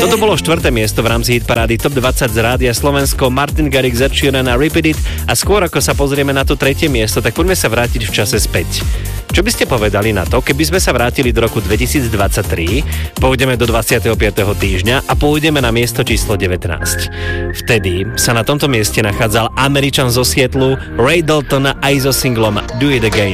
Toto bolo 4. miesto v rámci hitparády Top 20 z Rádia Slovensko, Martin Garrix, Ed Sheeran a Repeat It. A skôr ako sa pozrieme na to 3. miesto, tak poďme sa vrátiť v čase späť. Čo by ste povedali na to, keby sme sa vrátili do roku 2023, pôjdeme do 25. týždňa a pôjdeme na miesto číslo 19. Vtedy sa na tomto mieste nachádzal Američan zo Seattlu Ray Dalton aj so singlom Do It Again.